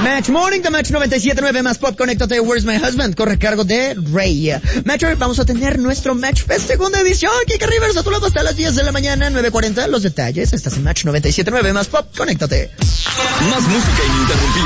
Match Morning de Match 97.9 más Pop. Conéctate, Where's My Husband, corre cargo de Ray. Match, vamos a tener nuestro Match Fest segunda edición. Kika Rivers a tu lado hasta las 10 de la mañana, 9:40. Los detalles, estás en Match 97.9 más Pop. Conéctate. Más música ininterrumpida.